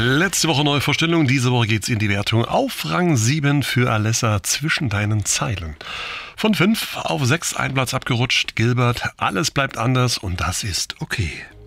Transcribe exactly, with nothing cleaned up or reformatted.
Letzte Woche neue Vorstellung, diese Woche geht's in die Wertung. Auf Rang sieben für Alessa zwischen deinen Zeilen. Von fünf auf sechs ein Platz abgerutscht. Gilbert, alles bleibt anders und das ist okay.